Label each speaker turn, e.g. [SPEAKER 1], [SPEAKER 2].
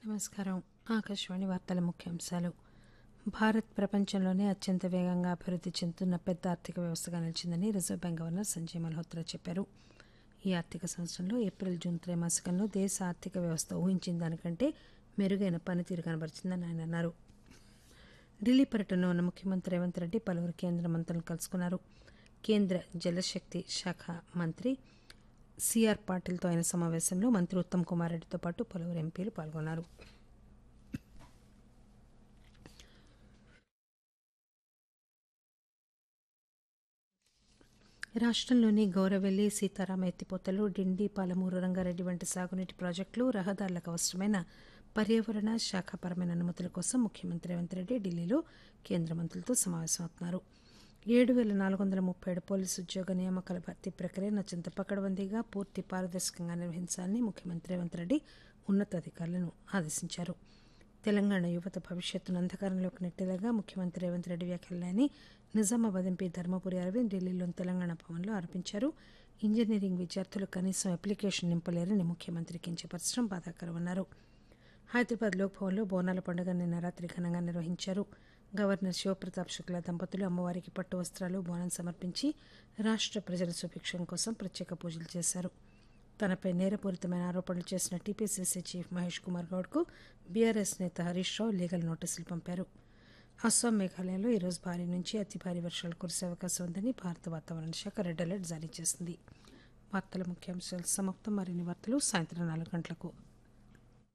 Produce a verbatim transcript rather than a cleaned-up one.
[SPEAKER 1] నమస్కారం. ఆకాశవాణి వార్తల ముఖ్యాంశాలు. భారత్ ప్రపంచంలోనే అత్యంత వేగంగా అభివృద్ధి చెందుతున్న పెద్ద ఆర్థిక వ్యవస్థగా నిలిచిందని reserve bank governor Sanjay Malhotra చెప్పారు. ఈ ఆర్థిక సంవత్సరంలో ఏప్రిల్ జూన్ త్రైమాసికంలో దేశ ఆర్థిక వ్యవస్థ ఊహించిన దానికంటే మెరుగైన పనితీరు కనబరిచిందని ఆయన అన్నారు. ఢిల్లీ పర్యటనలో ఉన్న ముఖ్యమంత్రి రేవంత్ రెడ్డి పలువురు కేంద్ర మంత్రులను కలుసుకున్నారు. కేంద్ర జలశక్తి శాఖ మంత్రి సిఆర్ పాటిల్తో అయిన సమావేశంలో మంత్రి ఉత్తమ్ కుమార్ రెడ్డితో పాటు పలువురు ఎంపీలు పాల్గొన్నారు. రాష్టంలోని గౌరవెల్లి, సీతారామ ఎత్తిపోతలు, డిండి, పాలమూరు రంగారెడ్డి వంటి సాగునీటి ప్రాజెక్టులు, రహదారులకు అవసరమైన పర్యావరణ శాఖపరమైన అనుమతుల కోసం ముఖ్యమంత్రి రేవంత్ రెడ్డి ఢిల్లీలో కేంద్ర మంత్రులతో సమావేశమవుతున్నారు. ఏడు పేల నాలుగు వందల ముప్పై ఏడు పోలీసు ఉద్యోగ నియామకాల భర్తీ ప్రక్రియను అత్యంత పకడ్బందీగా పూర్తి పారదర్శకంగా నిర్వహించాలని ముఖ్యమంత్రి రేవంత్ రెడ్డి ఉన్నతాధికారులను ఆదేశించారు. తెలంగాణ యువత భవిష్యత్తును అంధకారంలోకి నెట్టేలాగా ముఖ్యమంత్రి రేవంత్ రెడ్డి వ్యాఖ్యలని నిజామాబాద్ ఎంపీ ధర్మపురి అరవింద్ ఢిల్లీలోని తెలంగాణ భవన్లో ఆరోపించారు. ఇంజనీరింగ్ విద్యార్థులు కనీసం అప్లికేషన్ నింపలేరని ముఖ్యమంత్రి కించపరచడం బాధాకరమన్నారు. హైదరాబాద్ లోక్భవన్లో బోనాల పండుగ నిన్న రాత్రి ఘనంగా నిర్వహించారు. గవర్నర్ శివప్రతాప్ శుక్లా దంపతులు అమ్మవారికి పట్టు వస్త్రాలు, బోనం సమర్పించి రాష్ట్ర ప్రజల సుభిక్షం కోసం ప్రత్యేక పూజలు చేశారు. తనపై నేరపూరితమైన ఆరోపణలు చేసిన TPCC chief Mahesh Kumar గౌడ్కు BRS నేత హరీష్ రావు లీగల్ నోటీసులు పంపారు. అస్సాం, మేఘాలయలో ఈరోజు భారీ నుంచి అతి భారీ వర్షాలు కురిసే అవకాశం ఉందని భారత వాతావరణ శాఖ రెడ్ అలర్ట్ జారీ చేసింది. వార్తల ముఖ్యాంశాలు సమాప్తం. మరిన్ని వార్తలు సాయంత్రం నాలుగు గంటలకు.